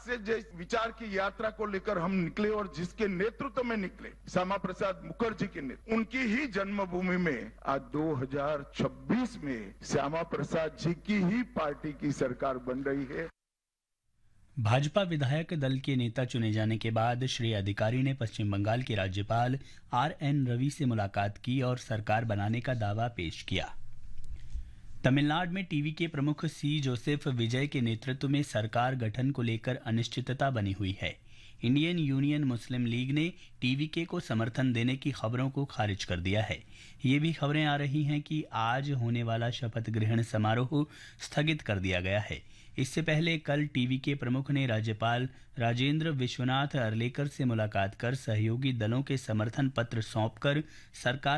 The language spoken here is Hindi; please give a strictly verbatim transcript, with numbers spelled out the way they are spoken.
से जिस विचार की यात्रा को लेकर हम निकले और जिसके नेतृत्व में निकले, श्यामा प्रसाद मुखर्जी के नेतृत्व, उनकी ही जन्मभूमि में आज दो हज़ार छब्बीस में श्यामा प्रसाद जी की ही पार्टी की सरकार बन रही है। भाजपा विधायक दल के नेता चुने जाने के बाद श्री अधिकारी ने पश्चिम बंगाल के राज्यपाल आर एन रवि से मुलाकात की और सरकार बनाने का दावा पेश किया। तमिलनाडु में टीवी के प्रमुख सी जोसेफ विजय के नेतृत्व में सरकार गठन को लेकर अनिश्चितता बनी हुई है। इंडियन यूनियन मुस्लिम लीग ने टीवीके को समर्थन देने की खबरों को खारिज कर दिया है। ये भी खबरें आ रही हैं कि आज होने वाला शपथ ग्रहण समारोह स्थगित कर दिया गया है। इससे पहले कल टीवीके प्रमुख ने राज्यपाल राजेंद्र विश्वनाथ अर्लेकर से मुलाकात कर सहयोगी दलों के समर्थन पत्र सौंपकर सरकार